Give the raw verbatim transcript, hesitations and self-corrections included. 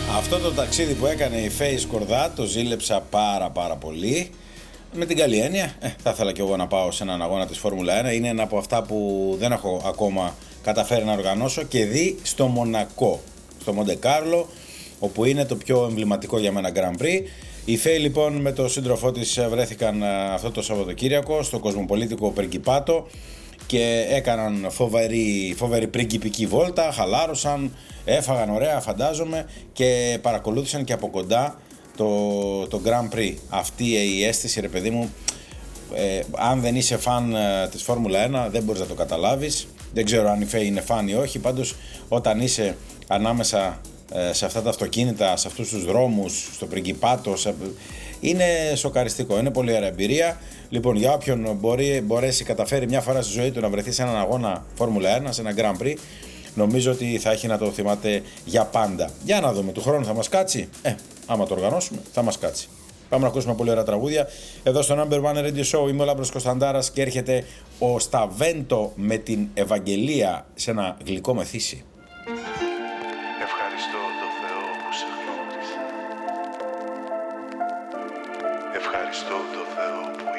Αυτό το ταξίδι που έκανε η Φέη Σκορδά το ζήλεψα πάρα πάρα πολύ. Με την καλή έννοια, ε, θα ήθελα και εγώ να πάω σε έναν αγώνα της Φόρμουλα ένα. Είναι ένα από αυτά που δεν έχω ακόμα καταφέρει να οργανώσω και δει στο Μονακό, στο Μοντεκάρλο, όπου είναι το πιο εμβληματικό για μένα Grand Prix. Οι Φέη λοιπόν με τον σύντροφό της βρέθηκαν αυτό το Σαββατοκύριακο στο κοσμοπολίτικο Περκυπάτο και έκαναν φοβερή, φοβερή πριγκιπική βόλτα, χαλάρωσαν, έφαγαν ωραία φαντάζομαι και παρακολούθησαν και από κοντά το, το Grand Prix. Αυτή η αίσθηση ρε παιδί μου, ε, αν δεν είσαι φαν ε, της Φόρμουλα ένα δεν μπορείς να το καταλάβεις. Δεν ξέρω αν η Φέη είναι φαν ή όχι, πάντως όταν είσαι ανάμεσα ε, σε αυτά τα αυτοκίνητα, σε αυτούς τους δρόμους, στο Πριγκιπάτο, σε... είναι σοκαριστικό, είναι πολύ ωραία εμπειρία. Λοιπόν, για όποιον μπορεί, μπορέσει, καταφέρει μια φορά στη ζωή του να βρεθεί σε έναν αγώνα Φόρμουλα ένα, σε ένα Grand Prix, νομίζω ότι θα έχει να το θυμάται για πάντα. Για να δούμε, του χρόνου θα μας κάτσει. Ε, άμα το οργανώσουμε, θα μας κάτσει. Πάμε να ακούσουμε πολύ ωραία τραγούδια. Εδώ στο Number One Radio Show είμαι ο Λάμπρος Κωνσταντάρας και έρχεται ο Σταβέντο με την Ευαγγελία σε ένα γλυκό μεθύσι. Ευχαριστώ το Θεό που σε γνώρισα. Ευχαριστώ το Θεό που